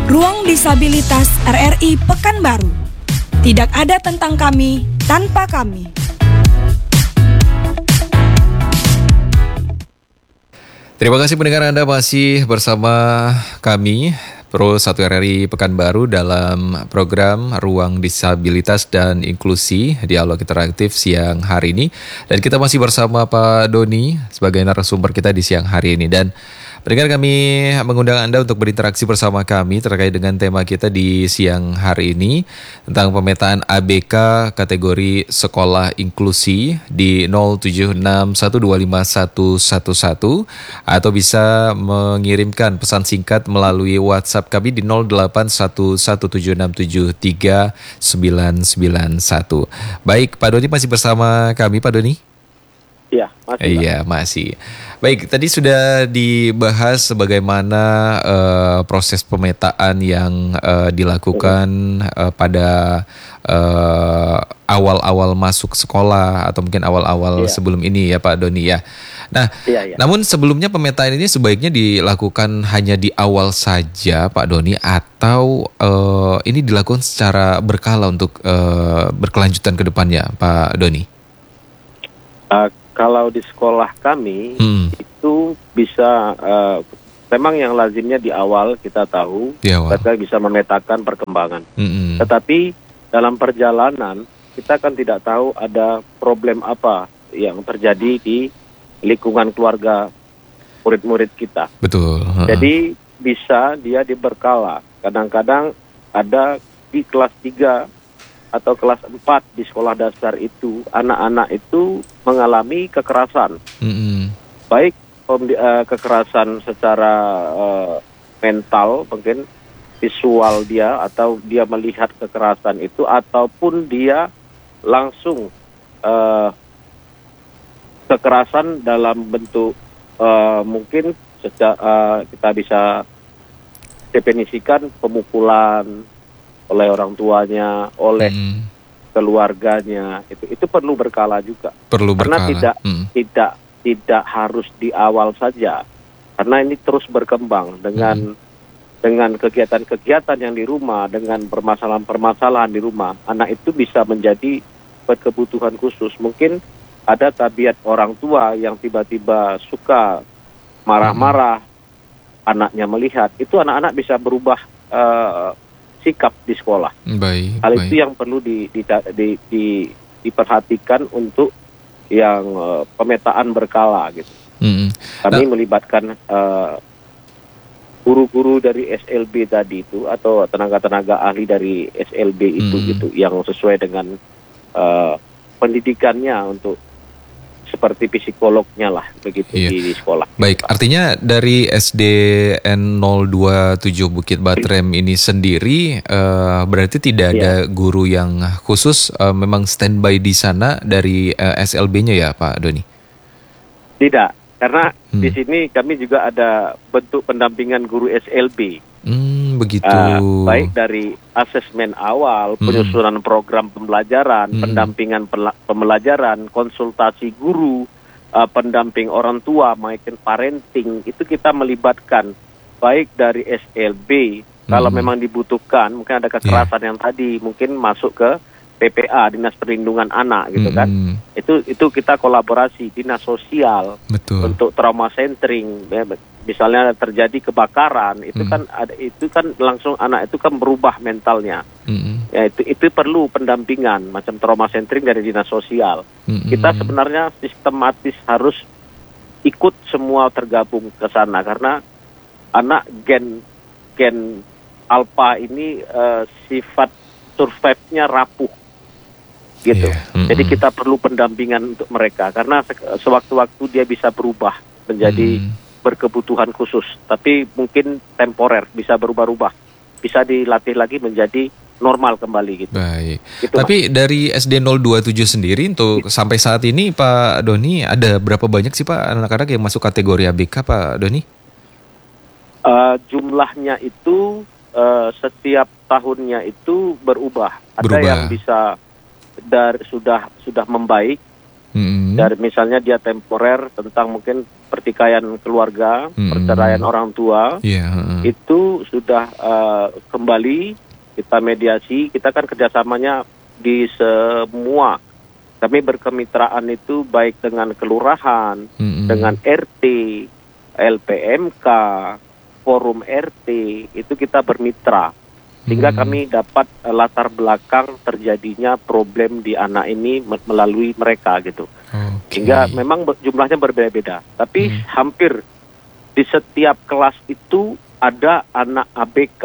Ruang Disabilitas RRI Pekanbaru. Tidak ada tentang kami tanpa kami. Terima kasih pendengar Anda masih bersama kami Pro 1 RRI Pekanbaru dalam program Ruang Disabilitas dan Inklusi Dialog Interaktif siang hari ini. Dan kita masih bersama Pak Doni sebagai narasumber kita di siang hari ini. Dan pendengar, kami mengundang Anda untuk berinteraksi bersama kami terkait dengan tema kita di siang hari ini tentang pemetaan ABK kategori sekolah inklusi di 0761251111 atau bisa mengirimkan pesan singkat melalui WhatsApp kami di 0817673991. Baik, Pak Doni masih bersama kami, Pak Doni? Iya, masih. Iya, masih. Baik, tadi sudah dibahas bagaimana proses pemetaan yang dilakukan pada awal-awal masuk sekolah atau mungkin awal-awal sebelum ini ya Pak Doni ya. Nah, namun sebelumnya pemetaan ini sebaiknya dilakukan hanya di awal saja Pak Doni atau ini dilakukan secara berkala untuk berkelanjutan ke depannya Pak Doni? Kalau di sekolah kami itu bisa memang yang lazimnya di awal kita tahu mereka bisa memetakan perkembangan. Tetapi dalam perjalanan kita kan tidak tahu ada problem apa yang terjadi di lingkungan keluarga murid-murid kita. Betul. Jadi bisa dia diberkala. Kadang-kadang ada di kelas 3 atau kelas 4 di sekolah dasar itu, anak-anak itu mengalami kekerasan. Baik kekerasan secara mental, mungkin visual dia, atau dia melihat kekerasan itu, ataupun dia langsung kekerasan dalam bentuk mungkin kita bisa definisikan pemukulan oleh orang tuanya, oleh keluarganya, itu perlu berkala juga. Karena tidak harus di awal saja, karena ini terus berkembang dengan kegiatan-kegiatan yang di rumah, dengan permasalahan-permasalahan di rumah, anak itu bisa menjadi berkebutuhan khusus. Mungkin ada tabiat orang tua yang tiba-tiba suka marah-marah, anaknya melihat, itu anak-anak bisa berubah sikap di sekolah. Hal itu yang perlu diperhatikan untuk yang pemetaan berkala gitu. Kami melibatkan guru-guru dari SLB tadi itu, atau tenaga-tenaga ahli dari SLB itu gitu, yang sesuai dengan pendidikannya untuk seperti psikolognya lah begitu di sekolah. Baik, artinya dari SDN 027 Bukit Batrem ini sendiri berarti tidak ada guru yang khusus memang standby di sana dari SLB-nya ya Pak Doni? Tidak, karena di sini kami juga ada bentuk pendampingan guru SLB. Begitu. Baik dari asesmen awal, penyusunan program pembelajaran, pendampingan pembelajaran, konsultasi guru, pendamping orang tua, maupun parenting, itu kita melibatkan baik dari SLB, kalau memang dibutuhkan, mungkin ada kekerasan yang tadi, mungkin masuk ke PPA, Dinas Perlindungan Anak gitu kan. Itu kita kolaborasi dinas sosial. Betul. Untuk trauma centering, misalnya terjadi kebakaran, itu kan langsung anak itu kan berubah mentalnya. Ya itu perlu pendampingan macam trauma centering dari dinas sosial. Kita sebenarnya sistematis harus ikut semua tergabung ke sana, karena anak gen alpha ini sifat survive-nya rapuh gitu. Jadi kita perlu pendampingan untuk mereka, karena sewaktu-waktu dia bisa berubah menjadi berkebutuhan khusus, tapi mungkin temporer, bisa berubah-ubah, bisa dilatih lagi menjadi normal kembali gitu. Baik. Gitu, tapi Mas, dari SD 027 sendiri untuk sampai saat ini Pak Doni, ada berapa banyak sih Pak anak-anak yang masuk kategori ABK Pak Doni? Jumlahnya itu setiap tahunnya itu berubah. Ada yang bisa sudah membaik, dari misalnya dia temporer tentang mungkin pertikaian keluarga, perceraian orang tua, itu itu sudah kembali, kita mediasi, kita kan kerjasamanya di semua. Kami berkemitraan itu baik dengan kelurahan, dengan RT, LPMK, forum RT, itu kita bermitra. Sehingga kami dapat latar belakang terjadinya problem di anak ini melalui mereka gitu. Sehingga memang jumlahnya berbeda-beda. Tapi hampir di setiap kelas itu ada anak ABK.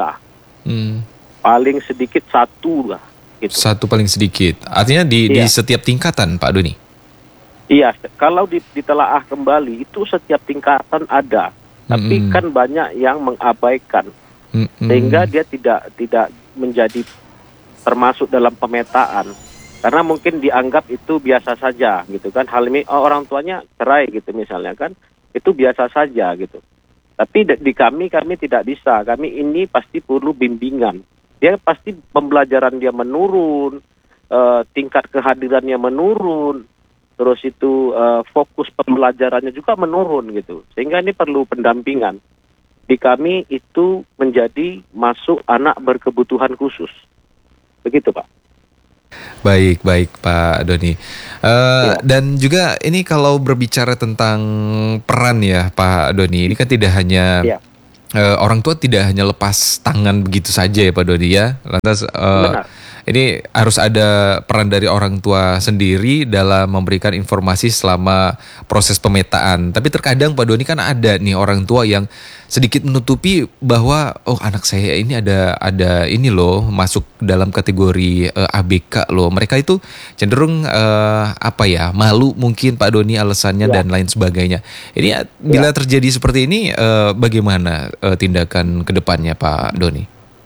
Paling sedikit satu lah. Gitu. Satu paling sedikit. Artinya di setiap tingkatan, Pak Doni? Iya, kalau ditelaah kembali itu setiap tingkatan ada. Tapi kan banyak yang mengabaikan. Sehingga dia tidak menjadi termasuk dalam pemetaan. Karena mungkin dianggap itu biasa saja gitu kan. Hal ini orang tuanya cerai gitu misalnya kan. Itu biasa saja gitu. Tapi di kami tidak bisa. Kami ini pasti perlu bimbingan. Dia pasti pembelajaran dia menurun, tingkat kehadirannya menurun, terus itu fokus pembelajarannya juga menurun gitu. Sehingga ini perlu pendampingan. Di kami itu menjadi masuk anak berkebutuhan khusus. Begitu, Pak. Baik Pak Doni. Dan juga ini kalau berbicara tentang peran ya Pak Doni, ini kan tidak hanya orang tua tidak hanya lepas tangan begitu saja ya Pak Doni ya. Lantas ini harus ada peran dari orang tua sendiri dalam memberikan informasi selama proses pemetaan. Tapi terkadang Pak Doni kan ada nih orang tua yang sedikit menutupi bahwa anak saya ini ada ini loh masuk dalam kategori ABK loh. Mereka itu cenderung malu mungkin Pak Doni alasannya dan lain sebagainya. Ini bila terjadi seperti ini bagaimana tindakan ke depannya Pak Doni?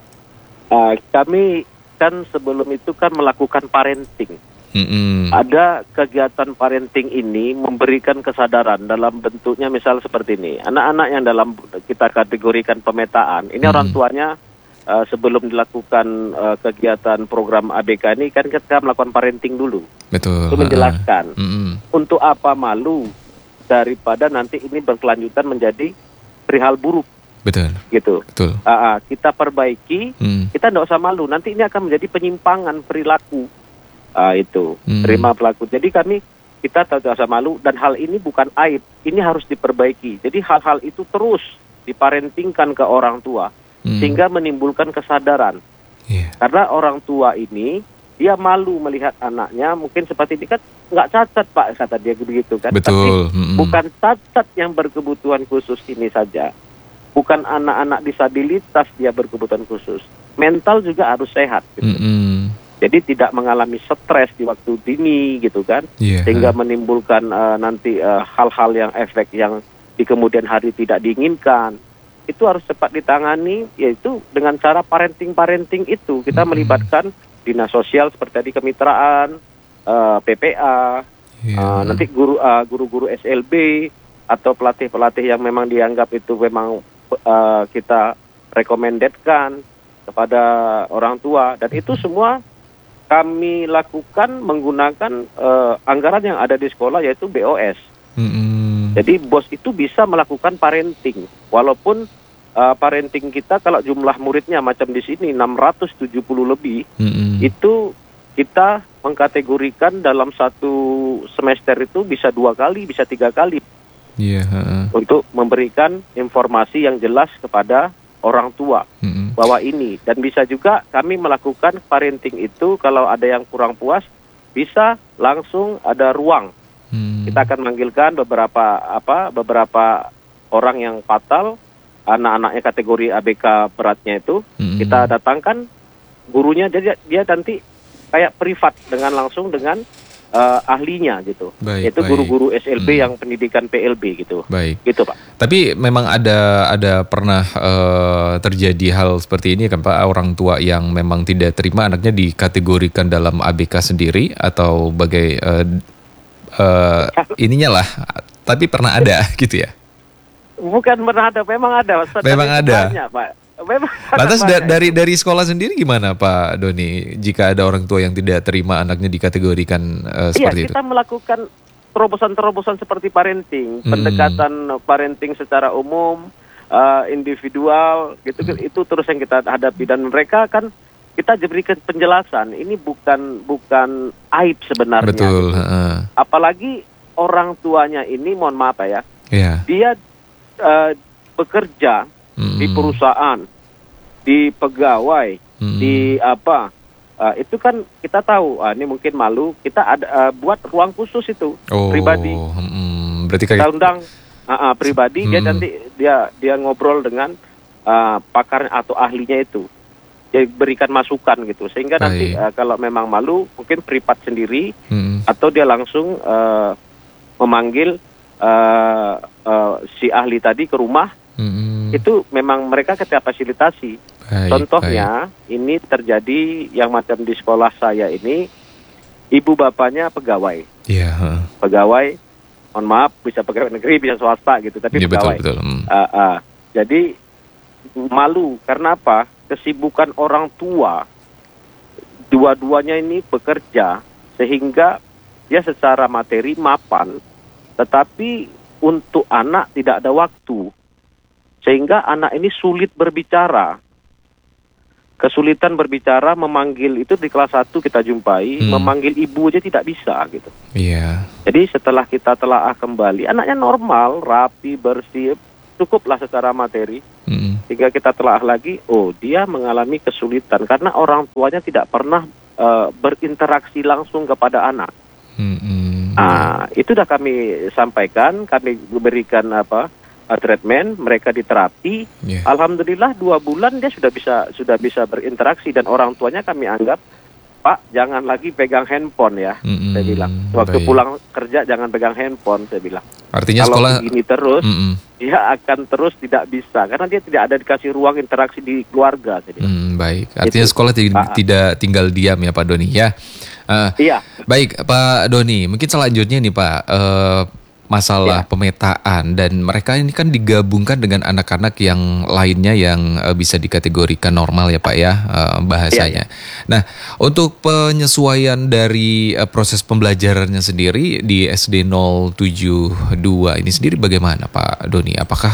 Kami kan sebelum itu kan melakukan parenting. Ada kegiatan parenting ini memberikan kesadaran dalam bentuknya misal seperti ini. Anak-anak yang dalam kita kategorikan pemetaan, ini orang tuanya sebelum dilakukan kegiatan program ABK ini kan kita melakukan parenting dulu. Betul. Itu menjelaskan untuk apa malu daripada nanti ini berkelanjutan menjadi perihal buruk. Betul. Gitu. Betul. Kita perbaiki, kita tidak usah malu. Nanti ini akan menjadi penyimpangan perilaku. Itu terima pelaku. Jadi kita tidak usah malu dan hal ini bukan aib. Ini harus diperbaiki. Jadi hal-hal itu terus diparentingkan ke orang tua sehingga menimbulkan kesadaran. Karena orang tua ini dia malu melihat anaknya mungkin seperti ini kan nggak cacat Pak kata dia begitu kan. Betul. Tapi bukan cacat yang berkebutuhan khusus ini saja. Bukan anak-anak disabilitas dia berkebutuhan khusus. Mental juga harus sehat. Gitu. Jadi tidak mengalami stres di waktu dini gitu kan. Sehingga menimbulkan nanti hal-hal yang efek yang di kemudian hari tidak diinginkan. Itu harus cepat ditangani yaitu dengan cara parenting itu. Kita melibatkan dinas sosial seperti tadi kemitraan, PPA, nanti guru-guru SLB atau pelatih-pelatih yang memang dianggap itu memang kita rekomendasikan kepada orang tua dan itu semua kami lakukan menggunakan anggaran yang ada di sekolah yaitu BOS. Jadi BOS itu bisa melakukan parenting walaupun parenting kita kalau jumlah muridnya macam di sini 670 lebih itu kita mengkategorikan dalam satu semester itu bisa 2 kali bisa 3 kali. Untuk memberikan informasi yang jelas kepada orang tua bahwa ini dan bisa juga kami melakukan parenting itu kalau ada yang kurang puas bisa langsung ada ruang. Kita akan manggilkan beberapa orang yang fatal anak-anaknya kategori ABK beratnya itu kita datangkan gurunya jadi dia nanti kayak privat langsung dengan ahlinya gitu. Itu guru-guru SLB yang pendidikan PLB gitu. Gitu Pak. Tapi memang ada pernah terjadi hal seperti ini kan Pak, orang tua yang memang tidak terima anaknya dikategorikan dalam ABK sendiri atau ininya lah. Tapi pernah ada gitu ya. Bukan pernah ada, memang ada. Memang ada. Banyak, Pak. Lantas dari sekolah sendiri gimana Pak Doni jika ada orang tua yang tidak terima anaknya dikategorikan seperti itu? Kita melakukan terobosan-terobosan seperti parenting, pendekatan parenting secara umum, individual gitu, itu terus yang kita hadapi, dan mereka kan kita berikan penjelasan ini bukan aib sebenarnya. Betul. Gitu. Apalagi orang tuanya ini, mohon maaf ya, dia bekerja di perusahaan, di pegawai, di apa, itu kan kita tahu, ini mungkin malu, kita ada buat ruang khusus itu pribadi. Berarti kita undang pribadi, dia nanti dia ngobrol dengan pakar atau ahlinya itu, dia berikan masukan gitu, sehingga nanti kalau memang malu mungkin privat sendiri, atau dia langsung memanggil si ahli tadi ke rumah. Itu memang mereka kita fasilitasi. Contohnya ini terjadi yang macam di sekolah saya ini, ibu bapaknya pegawai. Pegawai, mohon maaf, bisa pegawai negeri, bisa swasta gitu, tapi pegawai. Betul. Jadi malu karena apa? Kesibukan orang tua, dua-duanya ini bekerja, sehingga dia secara materi mapan, tetapi untuk anak tidak ada waktu, sehingga anak ini sulit berbicara. Kesulitan berbicara, memanggil itu di kelas 1 kita jumpai, memanggil ibu aja tidak bisa gitu. Jadi setelah kita telaah kembali, anaknya normal, rapi, bersih, cukuplah secara materi. Sehingga kita telaah lagi, dia mengalami kesulitan karena orang tuanya tidak pernah berinteraksi langsung kepada anak. Itu sudah kami sampaikan, kami berikan treatment, mereka diterapi. Alhamdulillah 2 bulan dia sudah bisa berinteraksi, dan orang tuanya kami anggap, Pak, jangan lagi pegang handphone ya, saya bilang. Waktu pulang kerja jangan pegang handphone, saya bilang. Artinya kalau sekolah begini terus, dia akan terus tidak bisa, karena dia tidak ada dikasih ruang interaksi di keluarga. Saya bilang. Baik, artinya sekolah tidak tinggal diam ya Pak Doni ya. Iya. Baik Pak Doni, mungkin selanjutnya nih Pak, masalah pemetaan, dan mereka ini kan digabungkan dengan anak-anak yang lainnya yang bisa dikategorikan normal ya Pak ya, bahasanya. Nah, untuk penyesuaian dari proses pembelajarannya sendiri di SD 072 ini sendiri bagaimana Pak Doni? Apakah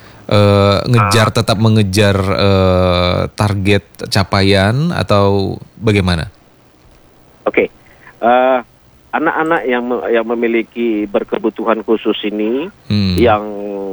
tetap mengejar target capaian atau bagaimana? Oke. Anak-anak yang memiliki berkebutuhan khusus ini, yang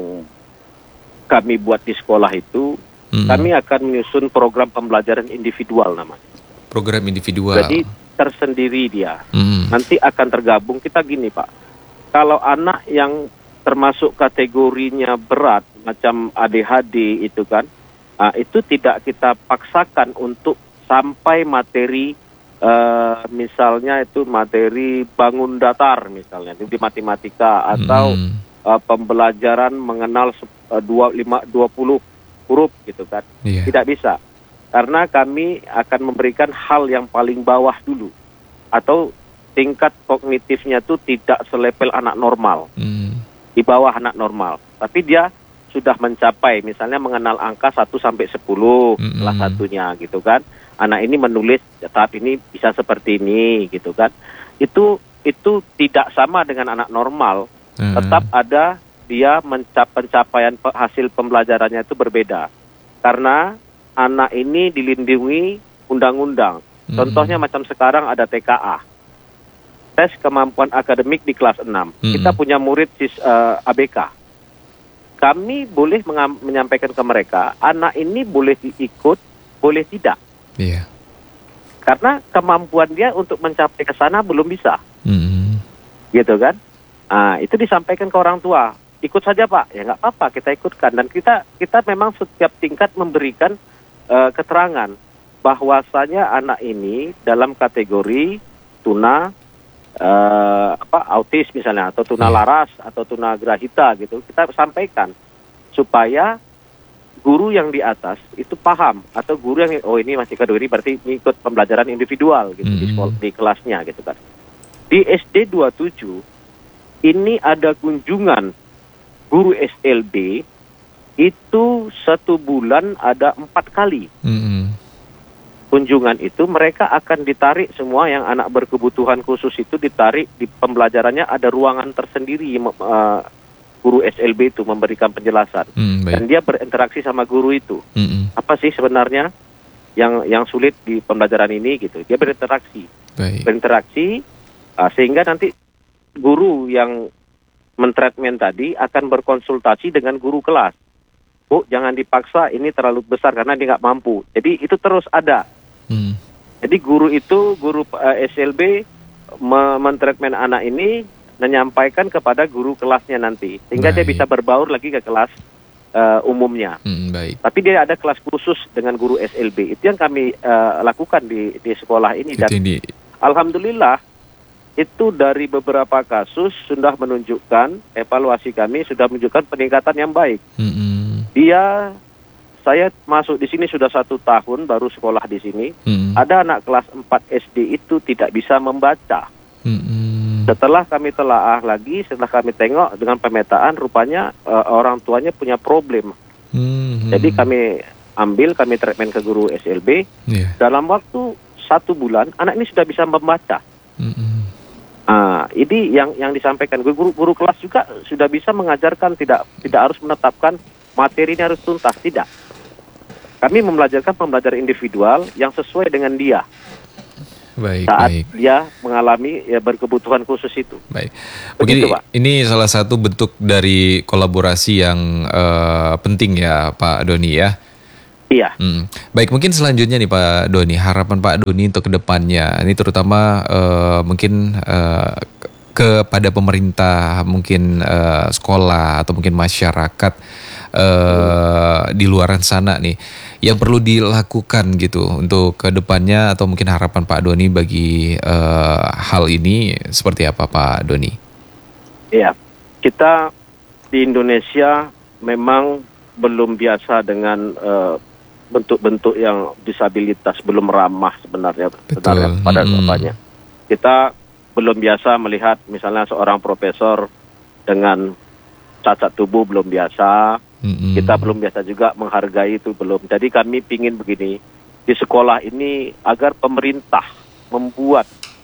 kami buat di sekolah itu, kami akan menyusun program pembelajaran individual namanya. Program individual. Jadi tersendiri dia. Nanti akan tergabung. Kita gini Pak, kalau anak yang termasuk kategorinya berat, macam ADHD itu kan, itu tidak kita paksakan untuk sampai materi, misalnya itu materi bangun datar misalnya di matematika, atau pembelajaran mengenal 20 huruf gitu kan. Tidak bisa, karena kami akan memberikan hal yang paling bawah dulu, atau tingkat kognitifnya itu tidak selepel anak normal, di bawah anak normal, tapi dia sudah mencapai misalnya mengenal angka 1 sampai 10 kelas satunya gitu kan. Anak ini menulis tahap ini bisa seperti ini gitu kan. Itu tidak sama dengan anak normal. Tetap ada dia pencapaian hasil pembelajarannya itu berbeda. Karena anak ini dilindungi undang-undang. Contohnya macam sekarang ada TKA. Tes kemampuan akademik di kelas 6. Kita punya murid ABK. Kami boleh menyampaikan ke mereka, anak ini boleh diikut, boleh tidak. Karena kemampuan dia untuk mencapai ke sana belum bisa. Gitu kan. Itu disampaikan ke orang tua. Ikut saja Pak, ya nggak apa-apa, kita ikutkan. Dan kita memang setiap tingkat memberikan keterangan bahwasanya anak ini dalam kategori tuna autis misalnya, atau tuna laras, atau tuna grahita gitu. Kita sampaikan supaya guru yang di atas itu paham, atau guru yang ini masih kategori berarti ikut pembelajaran individual gitu di sekolah, di kelasnya gitu kan. Di SD 27 ini ada kunjungan guru SLB itu 1 bulan ada 4 kali. Kunjungan itu mereka akan ditarik semua, yang anak berkebutuhan khusus itu ditarik di pembelajarannya, ada ruangan tersendiri guru SLB itu memberikan penjelasan. Dan dia berinteraksi sama guru itu. Apa sih sebenarnya yang sulit di pembelajaran ini gitu. Dia berinteraksi. Berinteraksi sehingga nanti guru yang mentreatment tadi akan berkonsultasi dengan guru kelas. Bu, jangan dipaksa, ini terlalu besar karena dia nggak mampu. Jadi itu terus ada. Jadi guru SLB mentreatment anak ini menyampaikan kepada guru kelasnya nanti. Sehingga dia bisa berbaur lagi ke kelas umumnya. Tapi dia ada kelas khusus dengan guru SLB. Itu yang kami lakukan di sekolah ini. Dan alhamdulillah, itu dari beberapa kasus sudah menunjukkan, evaluasi kami sudah menunjukkan peningkatan yang baik. Saya masuk di sini sudah 1 tahun, baru sekolah di sini. Ada anak kelas 4 SD itu tidak bisa membaca. Setelah kami telaah lagi, setelah kami tengok dengan pemetaan, rupanya orang tuanya punya problem. Jadi kami treatment ke guru SLB. Dalam waktu 1 bulan, anak ini sudah bisa membaca. Ini yang disampaikan guru kelas juga sudah bisa mengajarkan, tidak harus menetapkan materi ini harus tuntas, tidak. Kami membelajarkan pembelajaran individual yang sesuai dengan dia. Saat dia mengalami berkebutuhan khusus itu. Mungkin ini salah satu bentuk dari kolaborasi yang penting ya Pak Doni ya. Iya. Baik, mungkin selanjutnya nih Pak Doni, harapan Pak Doni untuk kedepannya, ini terutama mungkin kepada pemerintah, mungkin sekolah atau mungkin masyarakat di luaran sana nih, yang perlu dilakukan gitu untuk kedepannya, atau mungkin harapan Pak Doni bagi hal ini seperti apa Pak Doni? Iya, kita di Indonesia memang belum biasa dengan bentuk-bentuk yang disabilitas, belum ramah sebenarnya pada bapaknya. Kita belum biasa melihat misalnya seorang profesor dengan cacat tubuh, belum biasa. Kita belum biasa juga menghargai itu, belum. Jadi kami pingin begini, di sekolah ini agar pemerintah membuat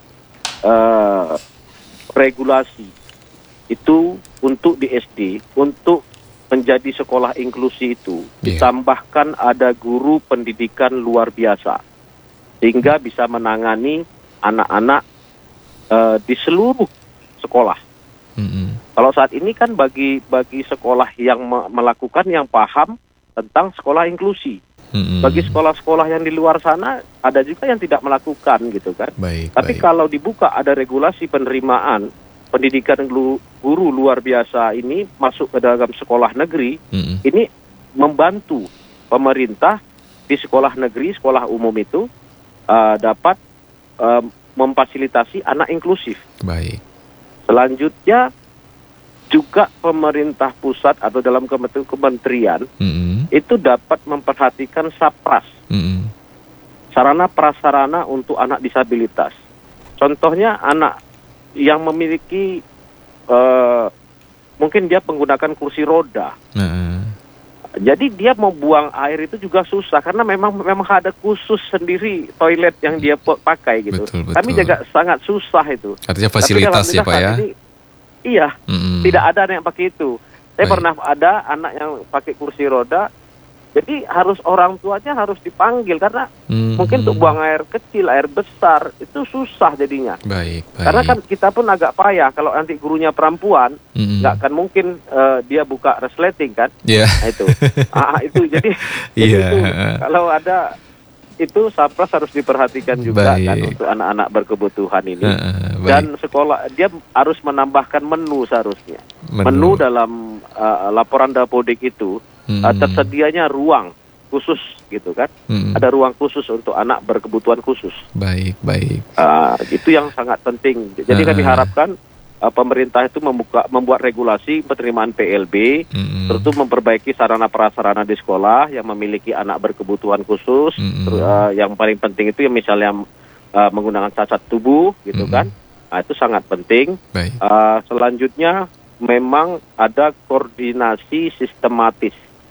regulasi itu untuk di SD, untuk menjadi sekolah inklusi itu, ditambahkan ada guru pendidikan luar biasa, sehingga bisa menangani anak-anak di seluruh sekolah. Kalau saat ini kan bagi sekolah yang melakukan, yang paham tentang sekolah inklusi. Bagi sekolah-sekolah yang di luar sana ada juga yang tidak melakukan gitu kan. Tapi kalau dibuka ada regulasi penerimaan pendidikan guru luar biasa ini masuk ke dalam sekolah negeri, ini membantu pemerintah di sekolah negeri, sekolah umum itu dapat memfasilitasi anak inklusif. Selanjutnya juga pemerintah pusat atau dalam kementerian itu dapat memperhatikan SAPRAS, sarana prasarana untuk anak disabilitas. Contohnya anak yang memiliki mungkin dia menggunakan kursi roda. Jadi dia mau buang air itu juga susah karena memang ada khusus sendiri toilet yang dia pakai gitu. Betul. Kami juga sangat susah itu. Artinya fasilitas ya Pak ya? Iya, tidak ada anak yang pakai itu. Saya pernah ada anak yang pakai kursi roda, jadi harus orang tuanya harus dipanggil karena mungkin untuk buang air kecil, air besar itu susah jadinya. Karena kan kita pun agak payah kalau nanti gurunya perempuan, nggak akan mungkin dia buka resleting kan? Nah, itu, itu jadi itu kalau ada itu SAPRAS harus diperhatikan juga kan untuk anak-anak berkebutuhan ini. Dan sekolah dia harus menambahkan menu seharusnya. Menu dalam laporan Dapodik itu tersedianya ruang khusus gitu kan. Ada ruang khusus untuk anak berkebutuhan khusus. Itu yang sangat penting. Jadi kami harapkan pemerintah itu membuat regulasi penerimaan PLB, terus memperbaiki sarana prasarana di sekolah yang memiliki anak berkebutuhan khusus. Yang paling penting itu yang misalnya menggunakan cacat tubuh gitu kan. Nah, itu sangat penting. Selanjutnya memang ada koordinasi sistematis.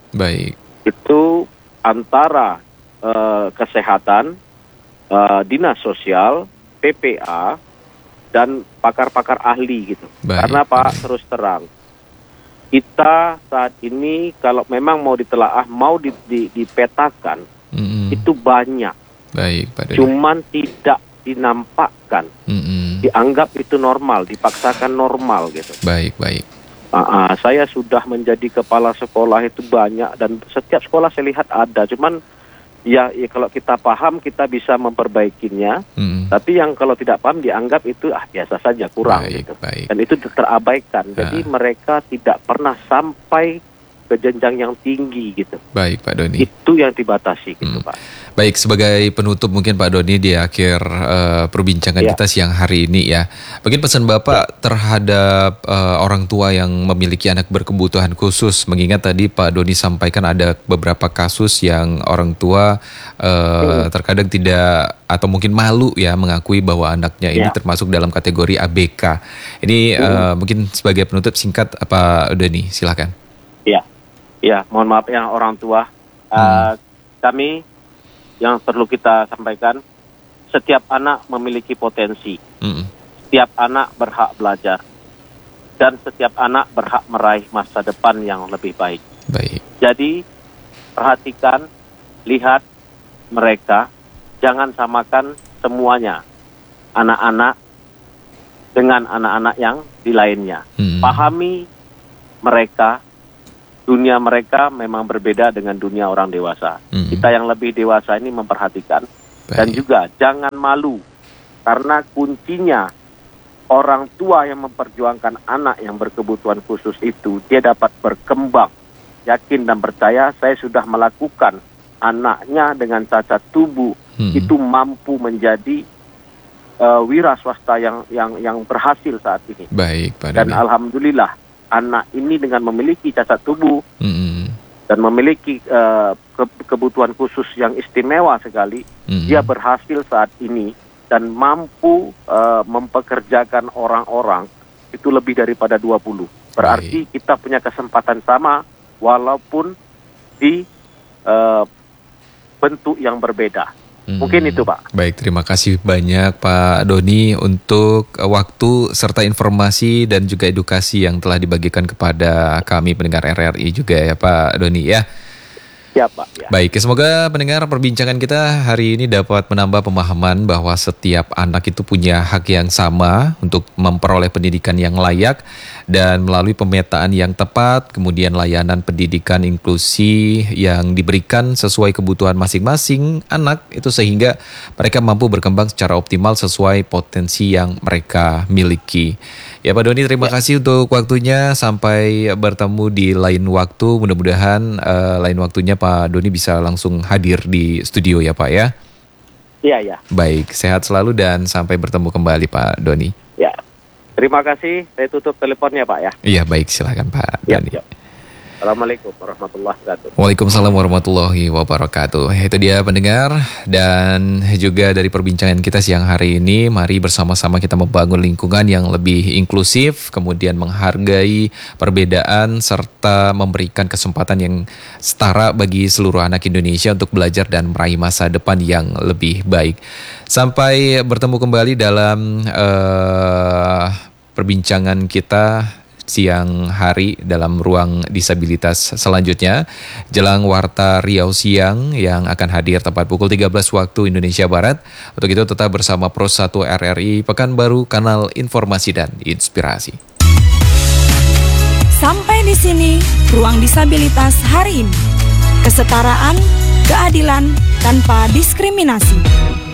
Itu antara kesehatan, dinas sosial, PPA, dan pakar-pakar ahli gitu. Karena Pak terus terang, kita saat ini kalau memang mau ditelaah, mau dipetakan, itu banyak. Baik, Pak Doni. Cuman tidak dinampakkan, dianggap itu normal, dipaksakan normal gitu. Baik. Saya sudah menjadi kepala sekolah itu banyak, dan setiap sekolah saya lihat ada. Cuman ya kalau kita paham kita bisa memperbaikinya. Tapi yang kalau tidak paham dianggap itu biasa saja, kurang gitu. Dan itu terabaikan. Jadi mereka tidak pernah sampai ke jenjang yang tinggi gitu. Baik, Pak Doni. Itu yang dibatasi gitu, Pak. Baik, sebagai penutup mungkin Pak Doni di akhir perbincangan kita siang hari ini ya. Mungkin pesan Bapak terhadap orang tua yang memiliki anak berkebutuhan khusus, mengingat tadi Pak Doni sampaikan ada beberapa kasus yang orang tua terkadang tidak atau mungkin malu ya mengakui bahwa anaknya ini termasuk dalam kategori ABK. Ini mungkin sebagai penutup singkat Pak Doni, silakan. Ya, mohon maaf ya orang tua. Kami yang perlu kita sampaikan, setiap anak memiliki potensi. Setiap anak berhak belajar. Dan setiap anak berhak meraih masa depan yang lebih baik. Jadi, perhatikan, lihat mereka, jangan samakan semuanya. Anak-anak dengan anak-anak yang di lainnya. Pahami mereka. Dunia mereka memang berbeda dengan dunia orang dewasa. Kita yang lebih dewasa ini memperhatikan. Dan juga jangan malu. Karena kuncinya orang tua yang memperjuangkan anak yang berkebutuhan khusus itu, dia dapat berkembang. Yakin dan percaya saya sudah melakukan anaknya dengan cacat tubuh. Itu mampu menjadi wira swasta yang berhasil saat ini. Baik, Pak Doni. Dan alhamdulillah. Anak ini dengan memiliki cacat tubuh dan memiliki kebutuhan khusus yang istimewa sekali, dia berhasil saat ini dan mampu mempekerjakan orang-orang itu lebih daripada 20. Berarti kita punya kesempatan sama walaupun di bentuk yang berbeda. Mungkin itu, Pak. Baik, terima kasih banyak Pak Doni untuk waktu serta informasi dan juga edukasi yang telah dibagikan kepada kami pendengar RRI juga ya Pak Doni ya. Ya, Pak. Ya. Baik, semoga pendengar perbincangan kita hari ini dapat menambah pemahaman bahwa setiap anak itu punya hak yang sama untuk memperoleh pendidikan yang layak dan melalui pemetaan yang tepat, kemudian layanan pendidikan inklusi yang diberikan sesuai kebutuhan masing-masing anak itu sehingga mereka mampu berkembang secara optimal sesuai potensi yang mereka miliki. Ya Pak Doni, terima kasih untuk waktunya. Sampai bertemu di lain waktu. Mudah-mudahan lain waktunya Pak Doni bisa langsung hadir di studio ya Pak ya. Iya. Baik, sehat selalu dan sampai bertemu kembali Pak Doni. Ya, terima kasih. Saya tutup teleponnya Pak ya. Iya baik, silakan Pak Doni. Assalamualaikum warahmatullahi wabarakatuh. Waalaikumsalam warahmatullahi wabarakatuh. Itu dia pendengar, dan juga dari perbincangan kita siang hari ini, mari bersama-sama kita membangun lingkungan yang lebih inklusif, kemudian menghargai perbedaan serta memberikan kesempatan yang setara bagi seluruh anak Indonesia untuk belajar dan meraih masa depan yang lebih baik. Sampai bertemu kembali dalam perbincangan kita siang hari dalam ruang disabilitas selanjutnya jelang Warta Riau Siang yang akan hadir tepat pukul 13 waktu Indonesia Barat. Untuk itu tetap bersama Pro 1 RRI Pekanbaru, kanal informasi dan inspirasi. Sampai di sini ruang disabilitas hari ini. Kesetaraan, keadilan tanpa diskriminasi.